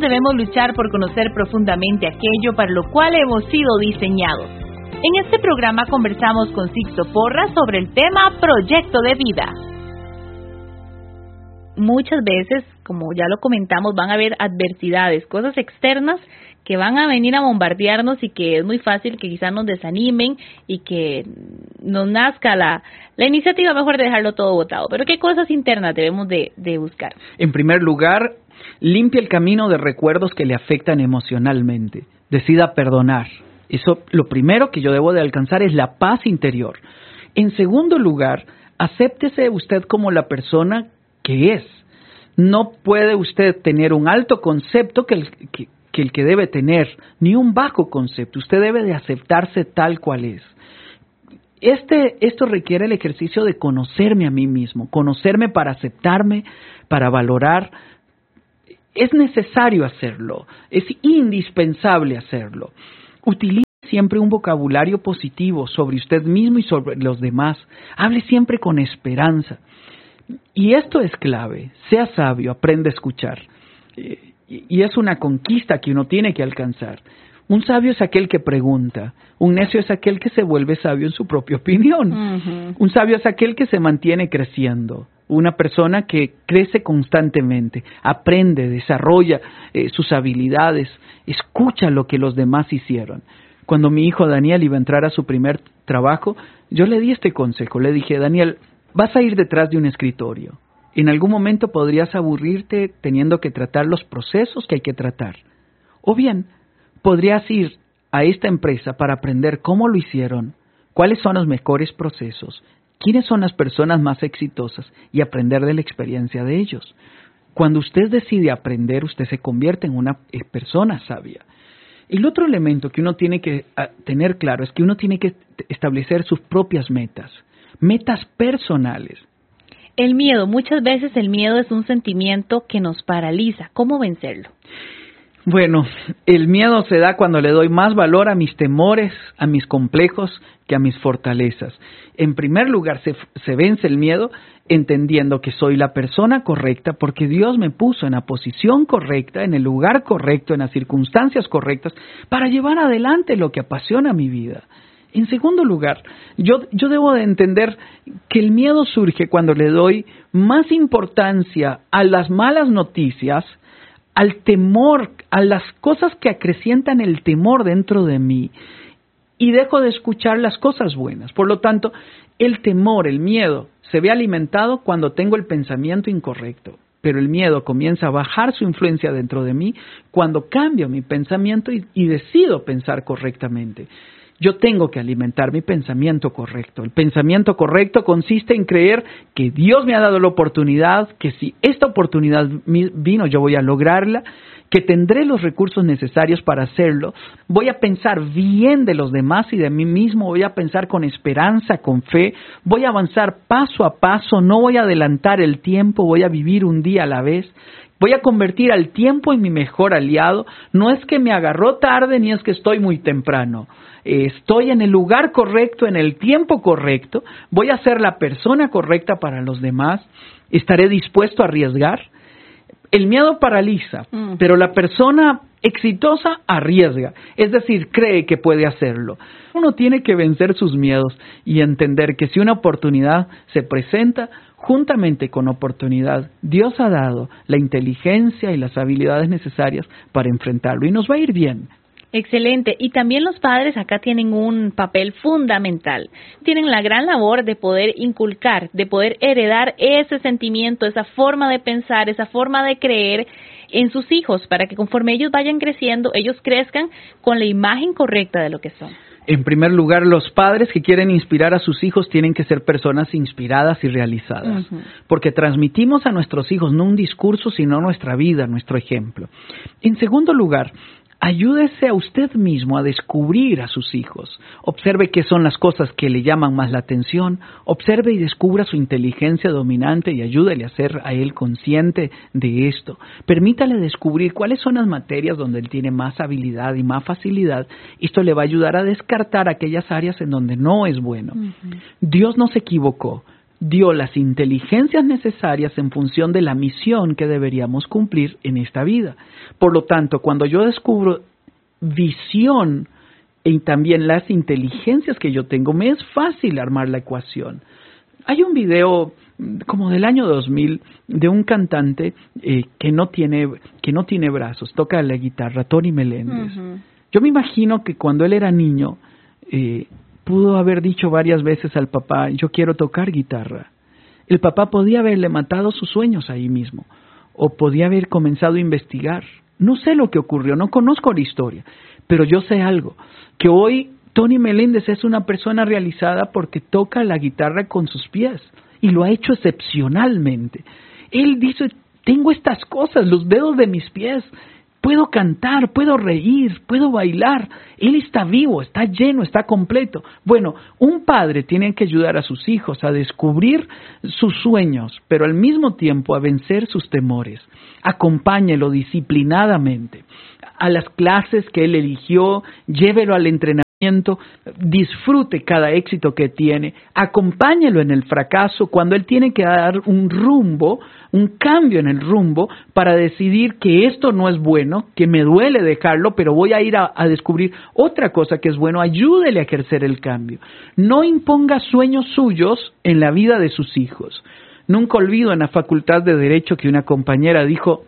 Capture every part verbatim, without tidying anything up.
debemos luchar por conocer profundamente aquello para lo cual hemos sido diseñados. En este programa conversamos con Sixto Porras sobre el tema Proyecto de Vida. Muchas veces, como ya lo comentamos, van a haber adversidades, cosas externas que van a venir a bombardearnos y que es muy fácil que quizás nos desanimen y que nos nazca la, la iniciativa mejor de dejarlo todo botado. Pero ¿qué cosas internas debemos de, de buscar? En primer lugar, limpie el camino de recuerdos que le afectan emocionalmente. Decida perdonar. Eso, lo primero que yo debo de alcanzar es la paz interior. En segundo lugar, acéptese usted como la persona que es. No puede usted tener un alto concepto que el que, que el que debe tener, ni un bajo concepto. Usted debe de aceptarse tal cual es. Este, esto requiere el ejercicio de conocerme a mí mismo, conocerme para aceptarme, para valorar. Es necesario hacerlo, es indispensable hacerlo. Utilice siempre un vocabulario positivo sobre usted mismo y sobre los demás. Hable siempre con esperanza. Y esto es clave. Sea sabio, aprenda a escuchar. Y es una conquista que uno tiene que alcanzar. Un sabio es aquel que pregunta. Un necio es aquel que se vuelve sabio en su propia opinión. Uh-huh. Un sabio es aquel que se mantiene creciendo. Una persona que crece constantemente, aprende, desarrolla eh, sus habilidades, escucha lo que los demás hicieron. Cuando mi hijo Daniel iba a entrar a su primer trabajo, yo le di este consejo. Le dije, Daniel, vas a ir detrás de un escritorio. En algún momento podrías aburrirte teniendo que tratar los procesos que hay que tratar. O bien, podrías ir a esta empresa para aprender cómo lo hicieron, cuáles son los mejores procesos, quiénes son las personas más exitosas y aprender de la experiencia de ellos. Cuando usted decide aprender, usted se convierte en una persona sabia. El otro elemento que uno tiene que tener claro es que uno tiene que establecer sus propias metas, metas personales. El miedo, muchas veces el miedo es un sentimiento que nos paraliza. ¿Cómo vencerlo? Bueno, el miedo se da cuando le doy más valor a mis temores, a mis complejos, que a mis fortalezas. En primer lugar, se, se vence el miedo entendiendo que soy la persona correcta porque Dios me puso en la posición correcta, en el lugar correcto, en las circunstancias correctas para llevar adelante lo que apasiona mi vida. En segundo lugar, yo, yo debo de entender que el miedo surge cuando le doy más importancia a las malas noticias, al temor, a las cosas que acrecientan el temor dentro de mí y dejo de escuchar las cosas buenas. Por lo tanto, el temor, el miedo, se ve alimentado cuando tengo el pensamiento incorrecto. Pero el miedo comienza a bajar su influencia dentro de mí cuando cambio mi pensamiento y, y decido pensar correctamente. Yo tengo que alimentar mi pensamiento correcto. El pensamiento correcto consiste en creer que Dios me ha dado la oportunidad, que si esta oportunidad vino yo voy a lograrla, que tendré los recursos necesarios para hacerlo. Voy a pensar bien de los demás y de mí mismo, voy a pensar con esperanza, con fe, voy a avanzar paso a paso, no voy a adelantar el tiempo, voy a vivir un día a la vez. Voy a convertir al tiempo en mi mejor aliado. No es que me agarró tarde ni es que estoy muy temprano. Estoy en el lugar correcto, en el tiempo correcto. Voy a ser la persona correcta para los demás. Estaré dispuesto a arriesgar. El miedo paraliza, mm. pero la persona exitosa arriesga. Es decir, cree que puede hacerlo. Uno tiene que vencer sus miedos y entender que si una oportunidad se presenta, juntamente con oportunidad, Dios ha dado la inteligencia y las habilidades necesarias para enfrentarlo y nos va a ir bien. Excelente. Y también los padres acá tienen un papel fundamental. Tienen la gran labor de poder inculcar, de poder heredar ese sentimiento, esa forma de pensar, esa forma de creer en sus hijos para que conforme ellos vayan creciendo, ellos crezcan con la imagen correcta de lo que son. En primer lugar, los padres que quieren inspirar a sus hijos tienen que ser personas inspiradas y realizadas, uh-huh. porque transmitimos a nuestros hijos no un discurso, sino nuestra vida, nuestro ejemplo. En segundo lugar, ayúdese a usted mismo a descubrir a sus hijos. Observe qué son las cosas que le llaman más la atención. Observe y descubra su inteligencia dominante y ayúdele a ser a él consciente de esto. Permítale descubrir cuáles son las materias donde él tiene más habilidad y más facilidad. Esto le va a ayudar a descartar aquellas áreas en donde no es bueno. Uh-huh. Dios no se equivocó. dio las inteligencias necesarias en función de la misión que deberíamos cumplir en esta vida. Por lo tanto, cuando yo descubro visión y también las inteligencias que yo tengo, me es fácil armar la ecuación. Hay un video como del año dos mil de un cantante eh, que no tiene que no tiene brazos, toca la guitarra, Tony Meléndez. Uh-huh. Yo me imagino que cuando él era niño eh, pudo haber dicho varias veces al papá, yo quiero tocar guitarra. El papá podía haberle matado sus sueños ahí mismo, o podía haber comenzado a investigar. No sé lo que ocurrió, no conozco la historia, pero yo sé algo, que hoy Tony Meléndez es una persona realizada porque toca la guitarra con sus pies y lo ha hecho excepcionalmente. Él dice, tengo estas cosas, los dedos de mis pies, puedo cantar, puedo reír, puedo bailar. Él está vivo, está lleno, está completo. Bueno, un padre tiene que ayudar a sus hijos a descubrir sus sueños, pero al mismo tiempo a vencer sus temores. Acompáñelo disciplinadamente a las clases que él eligió, llévelo al entrenamiento, disfrute cada éxito que tiene, acompáñelo en el fracaso cuando él tiene que dar un rumbo, un cambio en el rumbo para decidir que esto no es bueno, que me duele dejarlo, pero voy a ir a, a descubrir otra cosa que es bueno, ayúdele a ejercer el cambio. No imponga sueños suyos en la vida de sus hijos. Nunca olvido en la Facultad de Derecho que una compañera dijo,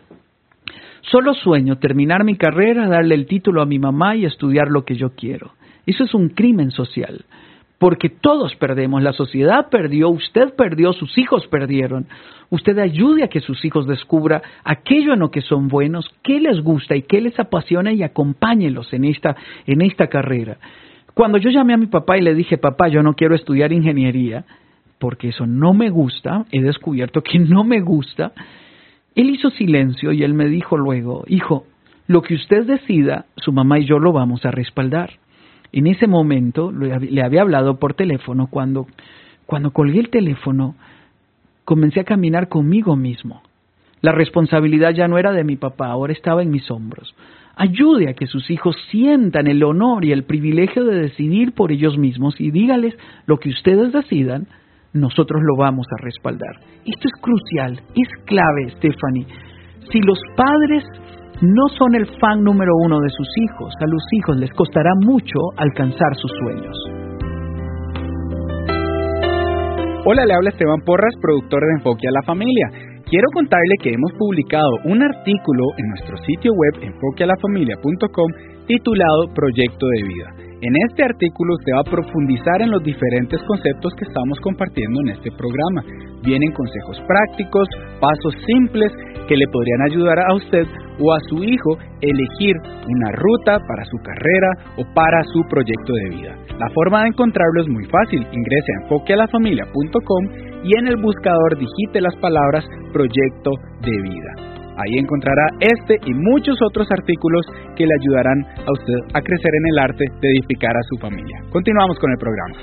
solo sueño terminar mi carrera, darle el título a mi mamá y estudiar lo que yo quiero. Eso es un crimen social, porque todos perdemos, la sociedad perdió, usted perdió, sus hijos perdieron. Usted ayude a que sus hijos descubran aquello en lo que son buenos, qué les gusta y qué les apasiona y acompáñelos en esta, en esta carrera. Cuando yo llamé a mi papá y le dije, papá, yo no quiero estudiar ingeniería, porque eso no me gusta, he descubierto que no me gusta, él hizo silencio y él me dijo luego, hijo, lo que usted decida, su mamá y yo lo vamos a respaldar. En ese momento le había hablado por teléfono, cuando, cuando colgué el teléfono, comencé a caminar conmigo mismo. La responsabilidad ya no era de mi papá, ahora estaba en mis hombros. Ayude a que sus hijos sientan el honor y el privilegio de decidir por ellos mismos y dígales lo que ustedes decidan, nosotros lo vamos a respaldar. Esto es crucial, es clave, Stephanie. Si los padres no son el fan número uno de sus hijos, a los hijos les costará mucho alcanzar sus sueños. Hola, le habla Esteban Porras, productor de Enfoque a la Familia. Quiero contarle que hemos publicado un artículo en nuestro sitio web enfoque a la familia punto com titulado Proyecto de Vida. En este artículo usted va a profundizar en los diferentes conceptos que estamos compartiendo en este programa. Vienen consejos prácticos, pasos simples que le podrían ayudar a usted o a su hijo elegir una ruta para su carrera o para su proyecto de vida. La forma de encontrarlo es muy fácil. Ingrese a enfoque a la familia punto com y en el buscador digite las palabras Proyecto de Vida. Ahí encontrará este y muchos otros artículos que le ayudarán a usted a crecer en el arte de edificar a su familia. Continuamos con el programa.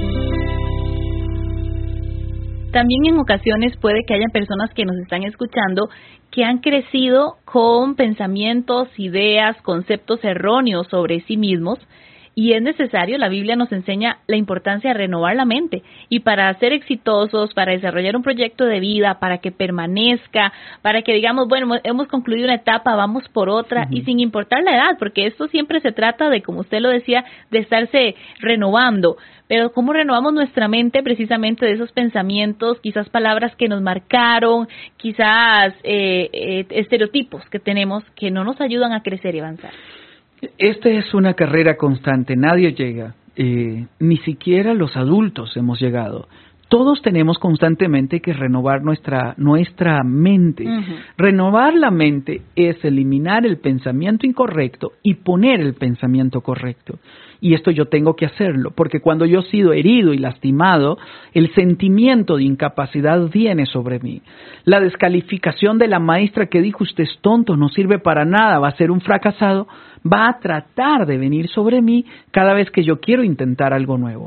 También en ocasiones puede que haya personas que nos están escuchando que han crecido con pensamientos, ideas, conceptos erróneos sobre sí mismos. Y es necesario, la Biblia nos enseña la importancia de renovar la mente. Y para ser exitosos, para desarrollar un proyecto de vida, para que permanezca, para que digamos, bueno, hemos concluido una etapa, vamos por otra, uh-huh. Y sin importar la edad, porque esto siempre se trata de, como usted lo decía, de estarse renovando. Pero ¿cómo renovamos nuestra mente precisamente de esos pensamientos, quizás palabras que nos marcaron, quizás eh, eh, estereotipos que tenemos que no nos ayudan a crecer y avanzar? Esta es una carrera constante, nadie llega, eh, ni siquiera los adultos hemos llegado. Todos tenemos constantemente que renovar nuestra, nuestra mente. Uh-huh. Renovar la mente es eliminar el pensamiento incorrecto y poner el pensamiento correcto. Y esto yo tengo que hacerlo, porque cuando yo he sido herido y lastimado, el sentimiento de incapacidad viene sobre mí. La descalificación de la maestra que dijo, usted es tonto, no sirve para nada, va a ser un fracasado, va a tratar de venir sobre mí cada vez que yo quiero intentar algo nuevo.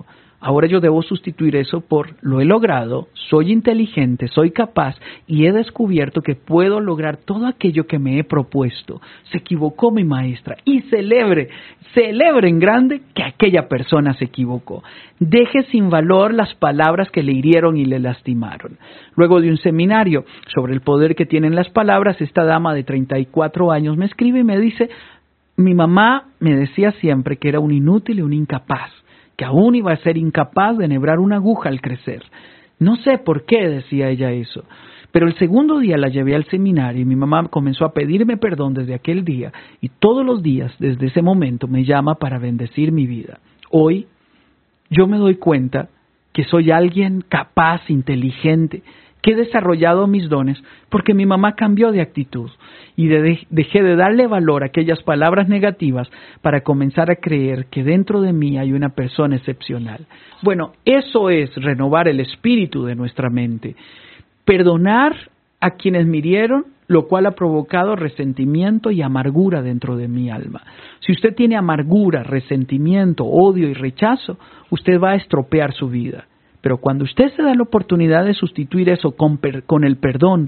Ahora yo debo sustituir eso por lo he logrado, soy inteligente, soy capaz y he descubierto que puedo lograr todo aquello que me he propuesto. Se equivocó mi maestra y celebre, celebre en grande que aquella persona se equivocó. Deje sin valor las palabras que le hirieron y le lastimaron. Luego de un seminario sobre el poder que tienen las palabras, esta dama de treinta y cuatro años me escribe y me dice, mi mamá me decía siempre que era un inútil y un incapaz, que aún iba a ser incapaz de enhebrar una aguja al crecer. No sé por qué decía ella eso, pero el segundo día la llevé al seminario y mi mamá comenzó a pedirme perdón desde aquel día y todos los días desde ese momento me llama para bendecir mi vida. Hoy yo me doy cuenta que soy alguien capaz, inteligente, que he desarrollado mis dones porque mi mamá cambió de actitud y de, dejé de darle valor a aquellas palabras negativas para comenzar a creer que dentro de mí hay una persona excepcional. Bueno, eso es renovar el espíritu de nuestra mente. Perdonar a quienes me hirieron, lo cual ha provocado resentimiento y amargura dentro de mi alma. Si usted tiene amargura, resentimiento, odio y rechazo, usted va a estropear su vida. Pero cuando usted se da la oportunidad de sustituir eso con, per, con el perdón,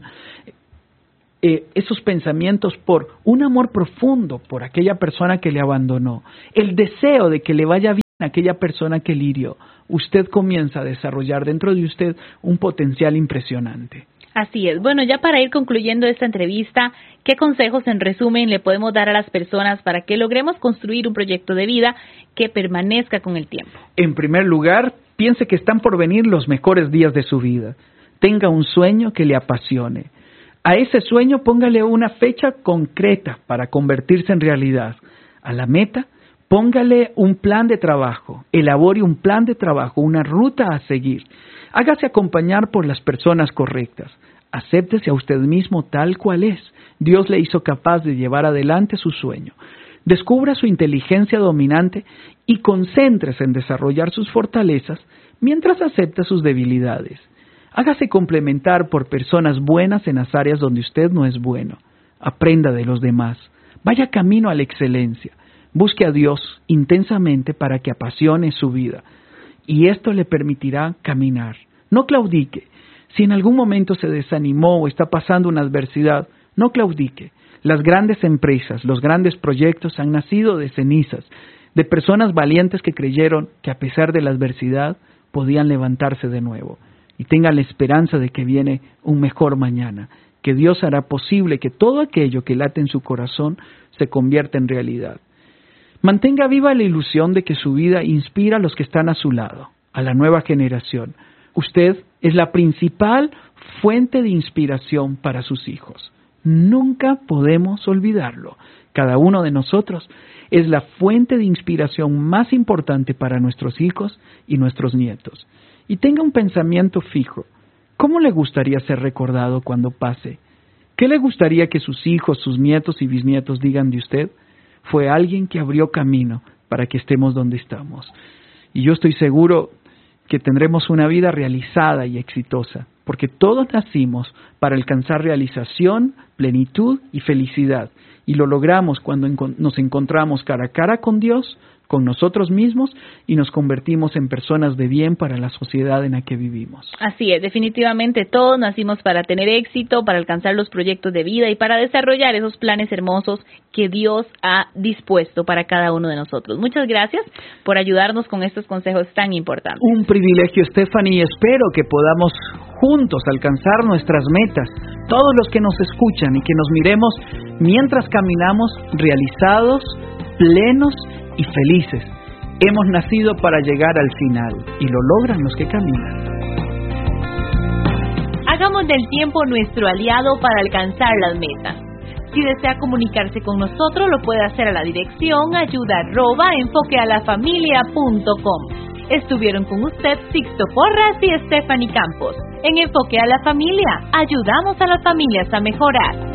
eh, esos pensamientos por un amor profundo por aquella persona que le abandonó, el deseo de que le vaya bien a aquella persona que le hirió, usted comienza a desarrollar dentro de usted un potencial impresionante. Así es. Bueno, ya para ir concluyendo esta entrevista, ¿qué consejos en resumen le podemos dar a las personas para que logremos construir un proyecto de vida que permanezca con el tiempo? En primer lugar, piense que están por venir los mejores días de su vida. Tenga un sueño que le apasione. A ese sueño póngale una fecha concreta para convertirse en realidad. A la meta, póngale un plan de trabajo. Elabore un plan de trabajo, una ruta a seguir. Hágase acompañar por las personas correctas. Acéptese a usted mismo tal cual es. Dios le hizo capaz de llevar adelante su sueño. Descubra su inteligencia dominante y concéntrese en desarrollar sus fortalezas mientras acepta sus debilidades. Hágase complementar por personas buenas en las áreas donde usted no es bueno. Aprenda de los demás. Vaya camino a la excelencia. Busque a Dios intensamente para que apasione su vida. Y esto le permitirá caminar. No claudique. Si en algún momento se desanimó o está pasando una adversidad, no claudique. Las grandes empresas, los grandes proyectos han nacido de cenizas, de personas valientes que creyeron que a pesar de la adversidad podían levantarse de nuevo. Y tengan la esperanza de que viene un mejor mañana, que Dios hará posible que todo aquello que late en su corazón se convierta en realidad. Mantenga viva la ilusión de que su vida inspira a los que están a su lado, a la nueva generación. Usted es la principal fuente de inspiración para sus hijos. Nunca podemos olvidarlo. Cada uno de nosotros es la fuente de inspiración más importante para nuestros hijos y nuestros nietos. Y tenga un pensamiento fijo. ¿Cómo le gustaría ser recordado cuando pase? ¿Qué le gustaría que sus hijos, sus nietos y bisnietos digan de usted? Fue alguien que abrió camino para que estemos donde estamos. Y yo estoy seguro que tendremos una vida realizada y exitosa, porque todos nacimos para alcanzar realización, plenitud y felicidad. Y lo logramos cuando nos encontramos cara a cara con Dios, con nosotros mismos y nos convertimos en personas de bien para la sociedad en la que vivimos. Así es, definitivamente todos nacimos para tener éxito, para alcanzar los proyectos de vida y para desarrollar esos planes hermosos que Dios ha dispuesto para cada uno de nosotros. Muchas gracias por ayudarnos con estos consejos tan importantes. Un privilegio, Stephanie, y espero que podamos juntos alcanzar nuestras metas, todos los que nos escuchan, y que nos miremos mientras caminamos realizados, plenos y felices. Hemos nacido para llegar al final y lo logran los que caminan. Hagamos del tiempo nuestro aliado para alcanzar las metas. Si desea comunicarse con nosotros, lo puede hacer a la dirección ayuda arroba enfoquealafamilia punto com. Estuvieron con usted Sixto Porras y Stephanie Campos. En Enfoque a la Familia, ayudamos a las familias a mejorar.